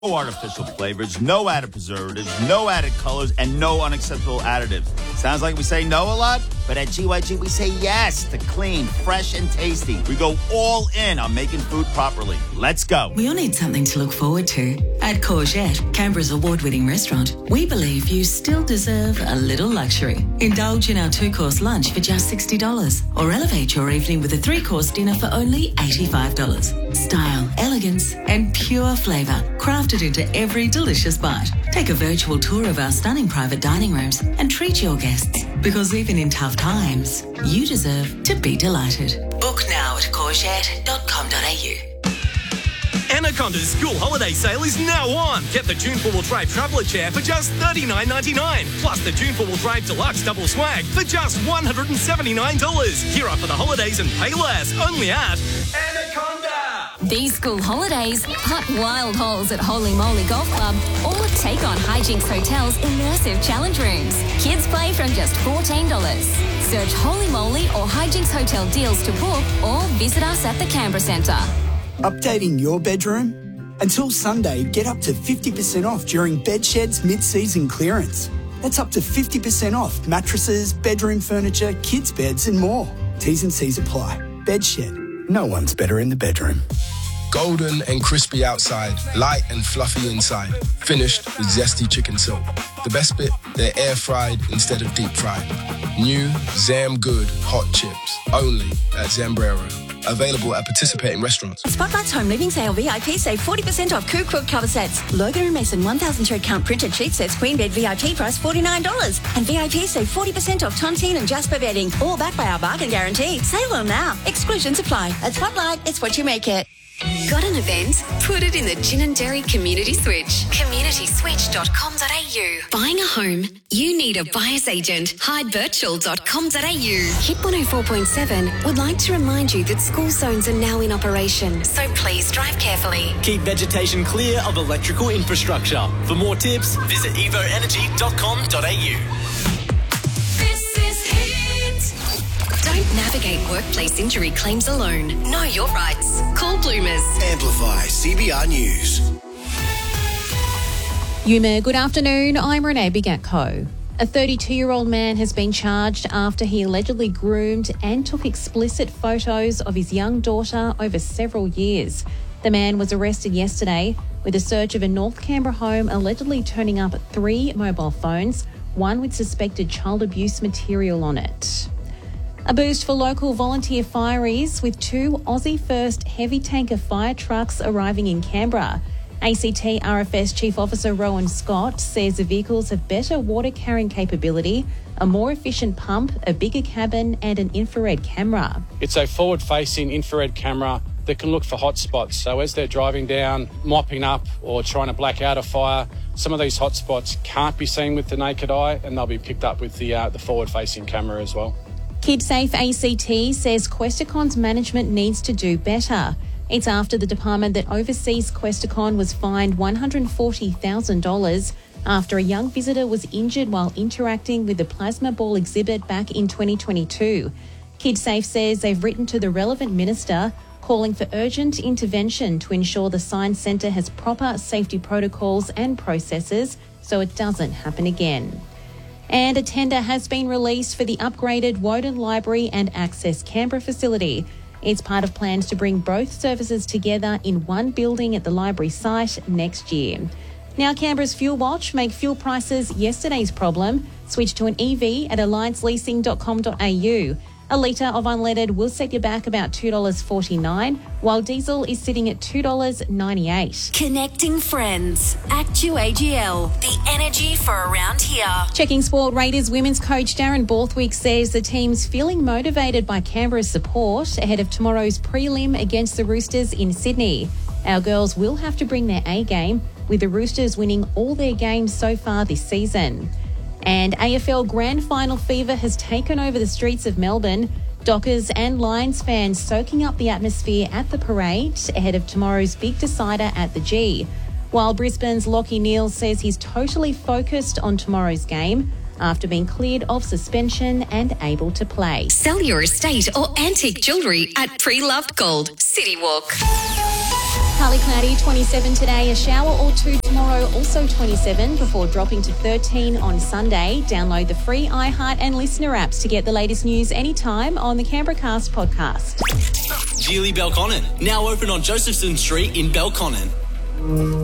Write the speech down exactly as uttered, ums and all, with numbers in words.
No artificial flavors, no added preservatives, no added colors, and no unacceptable additives. Sounds like we say no a lot, but at G Y G we say yes to clean, fresh, and tasty. We go all in on making food properly. Let's go. We all need something to look forward to. At Courgette, Canberra's award-winning restaurant, we believe you still deserve a little luxury. Indulge in our two-course lunch for just sixty dollars or elevate your evening with a three-course dinner for only eighty-five dollars. Style, elegance, and pure flavour crafted into every delicious bite. Take a virtual tour of our stunning private dining rooms and treat your guests, because even in tough times, you deserve to be delighted. Book now at courgette dot com dot a u. Anaconda's school holiday sale is now on. Get the June four-wheel drive traveller chair for just thirty-nine ninety-nine, plus the June four-wheel drive deluxe double swag for just one hundred seventy-nine dollars. Gear up for the holidays and pay less, only at Anaconda. These school holidays, putt wild holes at Holy Moly Golf Club or take on Hijinks Hotel's immersive challenge rooms. Kids play from just fourteen dollars. Search Holy Moly or Hijinks Hotel deals to book or visit us at the Canberra Centre. Updating your bedroom? Until Sunday, get up to fifty percent off during Bedshed's mid-season clearance. That's up to fifty percent off mattresses, bedroom furniture, kids' beds and more. T's and C's apply. Bedshed. No one's better in the bedroom. Golden and crispy outside, light and fluffy inside. Finished with zesty chicken soup. The best bit, they're air fried instead of deep fried. New Zam Good hot chips. Only at Zambrero. Available at participating restaurants. Spotlight's Home Living Sale V I P save forty percent off Coup Quilt cover sets. Logan and Mason one thousand thread count printed sheet sets Queen Bed V I P price forty-nine dollars. And V I P save forty percent off Tontine and Jasper bedding. All backed by our bargain guarantee. Sale on now. Exclusions apply. At Spotlight, it's what you make it. Got an event? Put it in the Gin and Dairy Community Switch. community switch dot com dot a u. Buying a home? You need a buyer's agent. hyde virtual dot com dot a u. Hit one oh four point seven would like to remind you that school zones are now in operation, so please drive carefully. Keep vegetation clear of electrical infrastructure. For more tips, visit evo energy dot com dot a u. Don't navigate workplace injury claims alone. Know your rights. Call Bloomers. Amplify C B R News. Yuma, good afternoon. I'm Renee Bigatko. A thirty-two-year-old man has been charged after he allegedly groomed and took explicit photos of his young daughter over several years. The man was arrested yesterday with a search of a North Canberra home, allegedly turning up three mobile phones, one with suspected child abuse material on it. A boost for local volunteer fireys with two Aussie First heavy tanker fire trucks arriving in Canberra. A C T R F S Chief Officer Rowan Scott says the vehicles have better water carrying capability, a more efficient pump, a bigger cabin and an infrared camera. It's a forward-facing infrared camera that can look for hot spots. So as they're driving down, mopping up or trying to black out a fire, some of these hot spots can't be seen with the naked eye and they'll be picked up with the, uh, the forward-facing camera as well. KidSafe A C T says Questacon's management needs to do better. It's after the department that oversees Questacon was fined one hundred forty thousand dollars after a young visitor was injured while interacting with the plasma ball exhibit back in twenty twenty-two. KidSafe says they've written to the relevant minister calling for urgent intervention to ensure the Science Centre has proper safety protocols and processes so it doesn't happen again. And a tender has been released for the upgraded Woden Library and Access Canberra facility. It's part of plans to bring both services together in one building at the library site next year. Now, Canberra's Fuel Watch make fuel prices yesterday's problem. Switch to an E V at alliance leasing dot com dot a u. A litre of unleaded will set you back about two dollars forty-nine, while diesel is sitting at two dollars ninety-eight. Connecting friends. Actu A G L. The energy for around here. Checking sport, Raiders women's coach Darren Borthwick says the team's feeling motivated by Canberra's support ahead of tomorrow's prelim against the Roosters in Sydney. Our girls will have to bring their A game, with the Roosters winning all their games so far this season. And A F L Grand Final fever has taken over the streets of Melbourne. Dockers and Lions fans soaking up the atmosphere at the parade ahead of tomorrow's big decider at the G. While Brisbane's Lachie Neale says he's totally focused on tomorrow's game after being cleared of suspension and able to play. Sell your estate or antique jewellery at Pre-Loved Gold, City Walk. Partly cloudy, twenty-seven today, a shower or two tomorrow, also twenty-seven, before dropping to thirteen on Sunday. Download the free iHeart and Listener apps to get the latest news anytime on the Canberra Cast podcast. Geely Belconnen, now open on Josephson Street in Belconnen.